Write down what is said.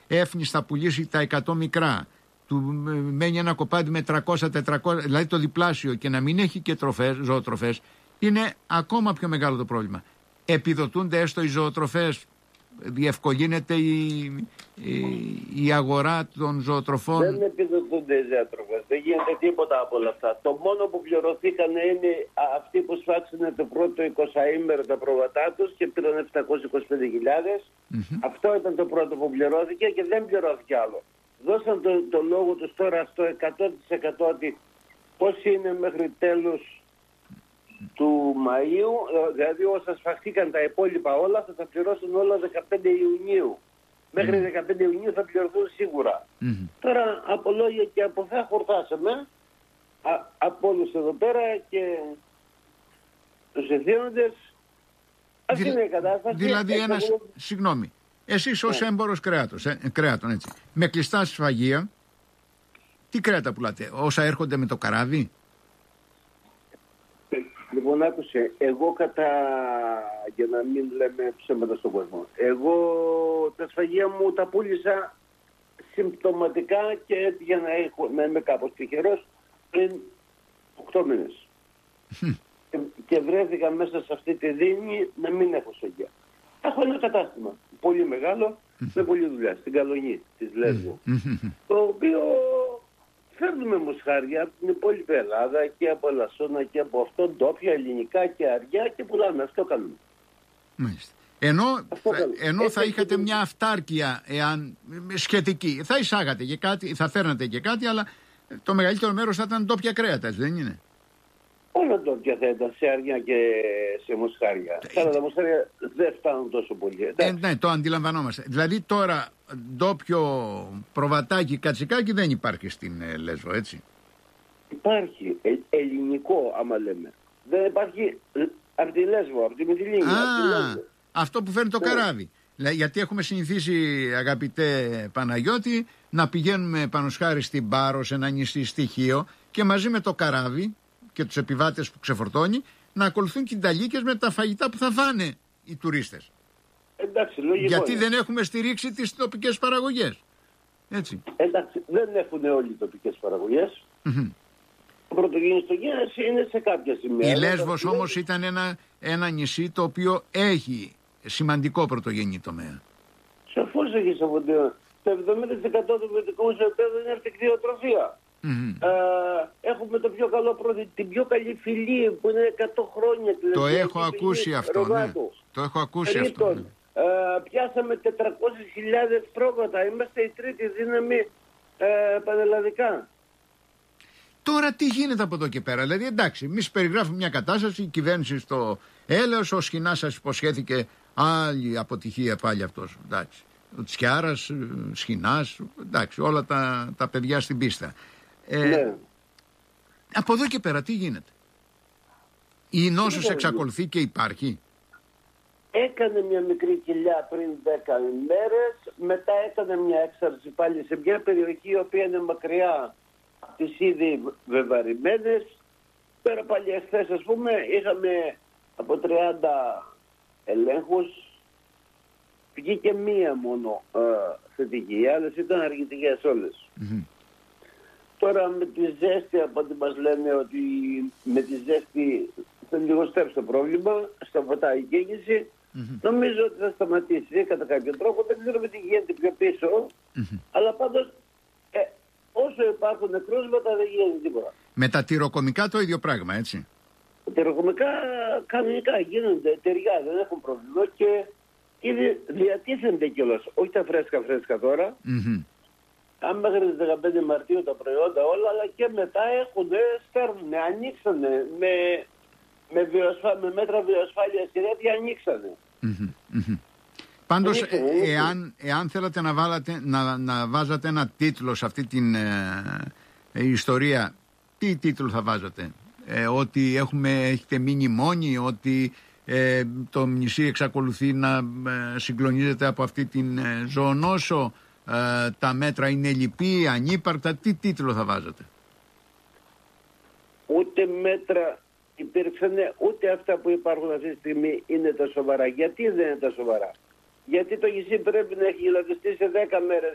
έφνης θα πουλήσει τα 100 μικρά, του μένει ένα κοπάδι με 300-400, δηλαδή το διπλάσιο, και να μην έχει και ζωοτροφές, είναι ακόμα πιο μεγάλο το πρόβλημα. Επιδοτούνται έστω οι ζωοτροφές, διευκολύνεται η αγορά των ζωοτροφών? Δεν επιδοτούνται οι ζωοτροφές, δεν γίνεται τίποτα από όλα αυτά. Το μόνο που πληρωθήκαν είναι αυτοί που σφάξανε το πρώτο 20ήμερο τα πρόβατά τους και πήραν 725.000. Αυτό ήταν το πρώτο που πληρώθηκε και δεν πληρώθηκε άλλο. Δώσαν το λόγο τους τώρα στο 100% ότι πώς είναι μέχρι τέλος του Μαΐου, δηλαδή όσα σφαχτήκαν τα υπόλοιπα όλα θα τα πληρώσουν όλα 15 Ιουνίου. Μέχρι 15 Ιουνίου θα πληρωθούν σίγουρα. Τώρα από λόγια και από θα χορτάσαμε από όλους εδώ πέρα και τους ευθύνοντες. Αυτή είναι η κατάσταση. Δηλαδή συγγνώμη, εσείς ως έμπορος κρέατων, έτσι, με κλειστά σφαγεία, τι κρέατα πουλάτε? Όσα έρχονται με το καράβι? Λοιπόν, άκουσε, εγώ για να μην λέμε ψέματα στον κόσμο, εγώ τα σφαγεία μου τα πούλησα συμπτωματικά και για να είμαι κάπως τυχερός πριν 8 μήνες. Και βρέθηκα μέσα σε αυτή τη δίνη να μην έχω σφαγεία. Έχω ένα κατάστημα πολύ μεγάλο, με πολλή δουλειά, στην Καλονή της Λέσβου, το οποίο φέρνουμε μοσχάρια από την υπόλοιπη Ελλάδα και από Λασσόνα και από αυτό, ντόπια, ελληνικά και αριά, και πουλάμε. Αυτό κάνουμε. Μάλιστα. Ενώ θα είχατε μια αυτάρκεια σχετική, θα εισάγατε και κάτι, θα φέρνατε και κάτι, αλλά το μεγαλύτερο μέρος θα ήταν ντόπια κρέατα, δεν είναι? Όλα ντόπια θα ήταν, σε αριά και σε μοσχάρια. Αλλά τα μοσχάρια δεν φτάνουν τόσο πολύ. Ναι, το αντιλαμβανόμαστε. Δηλαδή τώρα ντόπιο προβατάκι, κατσικάκι δεν υπάρχει στην Λέσβο, έτσι? Υπάρχει ελληνικό, άμα λέμε. Δεν υπάρχει από τη Λέσβο, από τη Μυτιλίνη. Αυτό που φέρνει το καράβι. Γιατί έχουμε συνηθίσει, αγαπητέ Παναγιώτη, να πηγαίνουμε πάνω σχάρι στην Πάρο, σε ένα νησί στοιχείο, και μαζί με το καράβι και τους επιβάτες που ξεφορτώνει να ακολουθούν κινταλίκες με τα φαγητά που θα φάνε οι τουρίστες. Εντάξει, λογικό. Γιατί δεν έχουμε στηρίξει τις τοπικές παραγωγές. Έτσι. Εντάξει, δεν έχουν όλοι οι τοπικές παραγωγές. Το πρωτογενιστογέννηση είναι σε κάποια σημεία. Η Λέσβος όμως ήταν ένα νησί το οποίο έχει σημαντικό πρωτογενή τομέα. Σαφώς έχει σαφοντέο. Το 70% του βιωτικού μας επίπεδου είναι αρτικτιοτροφία. Έχουμε την πιο καλή φυλή που είναι 100 χρόνια. Το έχω ακούσει αυτό, ναι. Το έχω ακούσει αυτό. Ναι. Πιάσαμε 400.000 πρόβατα. Είμαστε η τρίτη δύναμη πανελλαδικά. Τώρα τι γίνεται από εδώ και πέρα? Δηλαδή, εντάξει, εμείς περιγράφουμε μια κατάσταση, η κυβέρνηση στο έλεος, ο Σχοινάς σας υποσχέθηκε άλλη αποτυχία πάλι αυτός. Εντάξει. Ο Τσιάρας, Σχοινάς, εντάξει, όλα τα παιδιά στην πίστα. Ναι. Από εδώ και πέρα τι γίνεται? Η νόσος εξακολουθεί και υπάρχει? Έκανε μια μικρή κοιλιά πριν 10 ημέρες, μετά έκανε μια έξαρση πάλι σε μια περιοχή η οποία είναι μακριά από τις ήδη βεβαρημένες. Πέρα πάλι εχθές, ας πούμε, είχαμε από 30 ελέγχους, βγήκε μία μόνο θετική, οι άλλες ήταν αρνητικές όλες. Τώρα με τη ζέστη, από ό,τι μας λένε ότι με τη ζέστη θα λιγοστέψει το πρόβλημα, σταματάει η κίνηση. Νομίζω ότι θα σταματήσει κατά κάποιο τρόπο, δεν ξέρουμε τι γίνεται πιο πίσω, αλλά πάντως όσο υπάρχουν κρούσματα δεν γίνεται τίποτα. Με τα τυροκομικά το ίδιο πράγμα, έτσι? Τα τυροκομικά κανονικά γίνονται, ταιριά, δεν έχουν πρόβλημα και ήδη διατίθενται κιόλας, όχι τα φρέσκα τώρα. Αν μέχρι τις 15 Μαρτίου τα προϊόντα όλα, αλλά και μετά στέρνουνε, ανοίξανε με μέτρα βιοασφάλειας και τέτοια ανοίξανε. Πάντως, εάν θέλατε να βάζατε ένα τίτλο σε αυτή την ιστορία, τι τίτλο θα βάζατε? Ότι έχετε μείνει μόνοι, ότι το νησί εξακολουθεί να συγκλονίζεται από αυτή την ζωονόσο, τα μέτρα είναι λυπή, ανύπαρκτα, τι τίτλο θα βάζατε? Ούτε μέτρα υπήρξαν, ούτε αυτά που υπάρχουν αυτή τη στιγμή είναι τα σοβαρά. Γιατί δεν είναι τα σοβαρά? Γιατί το νησί πρέπει να έχει γυλατιστεί σε 10 μέρες